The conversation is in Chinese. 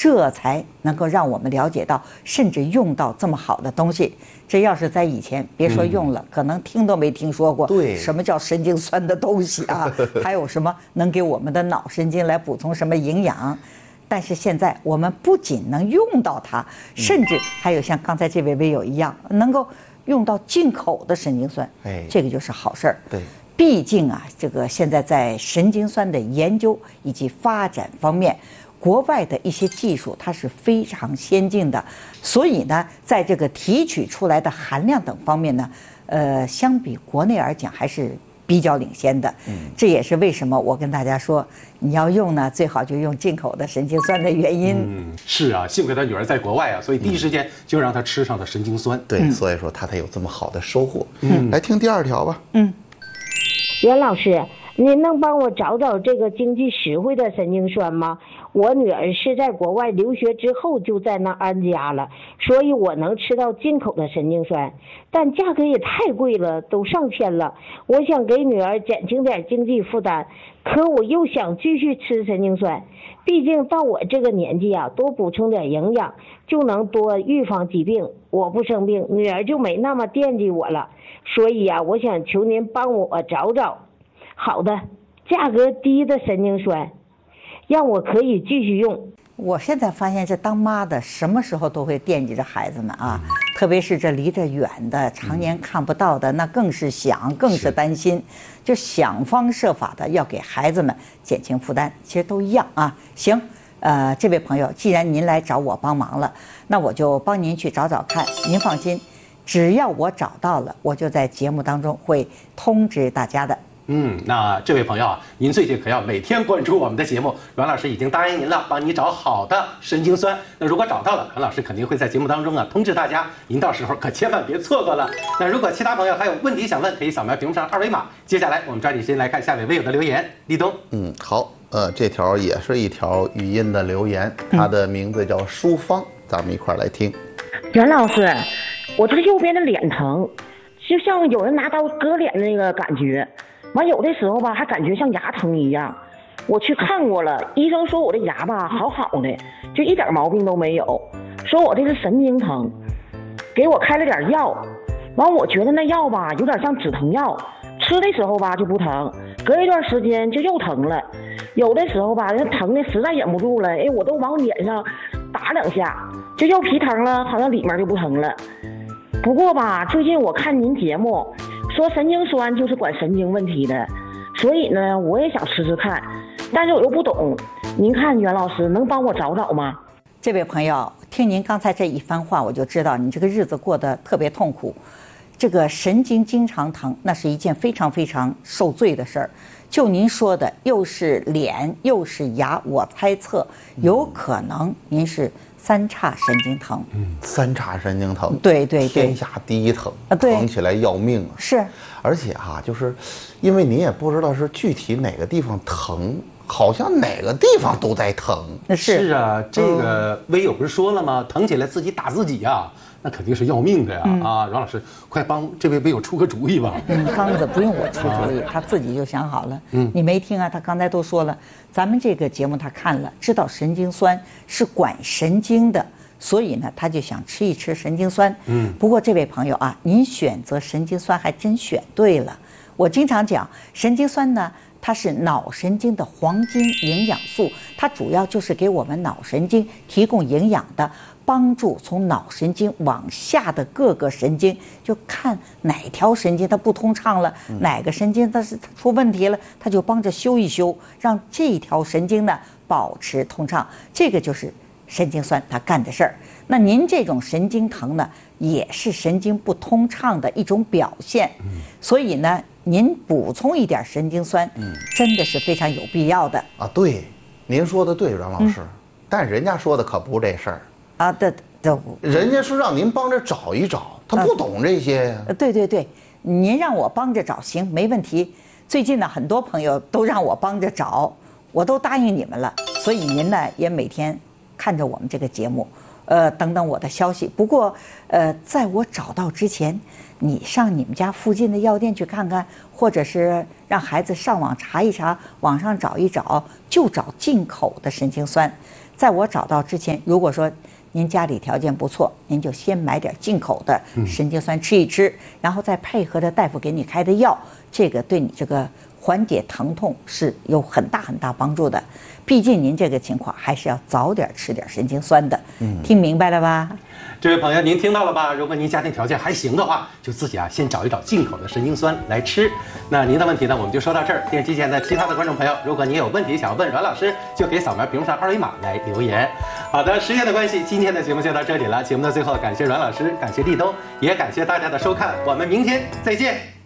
这才能够让我们了解到，甚至用到这么好的东西。这要是在以前，别说用了，可能听都没听说过。 对， 什么叫神经酸的东西啊？还有什么能给我们的脑神经来补充什么营养？但是现在我们不仅能用到它，甚至还有像刚才这位微友一样，能够用到进口的神经酸。这个就是好事儿。 对。 毕竟啊，这个现在在神经酸的研究以及发展方面，国外的一些技术它是非常先进的，所以呢，在这个提取出来的含量等方面呢，相比国内而讲还是比较领先的。这也是为什么我跟大家说，你要用呢，最好就用进口的神经酸的原因。 是啊，幸亏他女儿在国外啊，所以第一时间就让他吃上了神经酸。 对，所以说他才有这么好的收获。来听第2条吧。 袁老师，您能帮我找找这个经济实惠的神经酸吗？我女儿是在国外留学之后就在那安家了，所以我能吃到进口的神经酸，但价格也太贵了，都上千了。我想给女儿减轻点经济负担，可我又想继续吃神经酸，毕竟到我这个年纪啊，多补充点营养就能多预防疾病。我不生病，女儿就没那么惦记我了。所以啊，我想求您帮我找找好的价格低的神经酸，让我可以继续用。 我现在发现这当妈的什么时候都会惦记着孩子们啊，特别是这离着远的常年看不到的，那更是想，更是担心，就想方设法的要给孩子们减轻负担。其实都一样啊。行，这位朋友，既然您来找我帮忙了，那我就帮您去找找看。您放心，只要我找到了，我就在节目当中会通知大家的。 那这位朋友啊，您最近可要每天关注我们的节目，阮老师已经答应您了，帮你找好的神经酸。那如果找到了，阮老师肯定会在节目当中啊通知大家，您到时候可千万别错过了。那如果其他朋友还有问题想问，可以扫描屏幕上2维码。接下来我们抓紧时间来看下位微友的留言。立冬， 好，这条也是一条语音的留言，它的名字叫淑芳，咱们一块来听。 袁老师，我这个右边的脸疼，就像有人拿刀割脸的那个感觉。完有的时候吧，还感觉像牙疼一样。我去看过了，医生说我的牙吧好好的，就一点毛病都没有，说我这是神经疼，给我开了点药。完我觉得那药吧有点像止疼药，吃的时候吧就不疼，隔一段时间就又疼了。有的时候吧，那疼的实在忍不住了，我都往脸上打2下，就又皮疼了，好像里面就不疼了。不过吧，最近我看您节目说神经酸就是管神经问题的，所以呢，我也想试试看，但是我又不懂。您看袁老师能帮我找找吗？ 这位朋友，听您刚才这一番话，我就知道你这个日子过得特别痛苦。这个神经经常疼，那是一件非常非常受罪的事儿。就您说的，又是脸又是牙，我猜测有可能您是3叉神经疼。 3叉神经疼， 对， 天下第一疼，疼起来要命啊！ 是， 而且就是因为您也不知道是具体哪个地方疼，好像哪个地方都在疼。 是啊，这个微友不是说了吗？疼起来自己打自己呀，那肯定是要命的呀！阮老师，快帮这位微友出个主意吧。 刚子不用我出主意，他自己就想好了。你没听啊？他刚才都说了，咱们这个节目他看了，知道神经酸是管神经的，所以呢，他就想吃一吃神经酸。不过这位朋友啊，您选择神经酸还真选对了。我经常讲，神经酸呢，它是脑神经的黄金营养素，它主要就是给我们脑神经提供营养的，帮助从脑神经往下的各个神经，就看哪条神经它不通畅了，哪个神经它出问题了，它就帮着修一修，让这条神经呢保持通畅。这个就是神经酸它干的事儿。那您这种神经疼呢，也是神经不通畅的一种表现，所以呢，您补充一点神经酸，真的是非常有必要的啊。对，您说的对，阮老师，但人家说的可不这事儿啊。对， 人家是让您帮着找一找，他不懂这些呀。 对，您让我帮着找行，没问题。最近呢，很多朋友都让我帮着找，我都答应你们了，所以您呢也每天看着我们这个节目。等等我的消息。不过，在我找到之前，你上你们家附近的药店去看看，或者是让孩子上网查一查，网上找一找，就找进口的神经酸。 在我找到之前，如果说您家里条件不错，您就先买点进口的神经酸吃一吃，然后再配合着大夫给你开的药，这个对你这个缓解疼痛是有很大很大帮助的。毕竟您这个情况还是要早点吃点神经酸的。听明白了吧？ 这位朋友，您听到了吧？如果您家庭条件还行的话，就自己先找一找进口的神经酸来吃。那您的问题呢，我们就说到这儿。电机前的其他的观众朋友，如果您有问题想要问阮老师，就可以扫描屏幕上2维码来留言。好的，时间的关系，今天的节目就到这里了。节目的最后，感谢阮老师，感谢立冬，也感谢大家的收看，我们明天再见。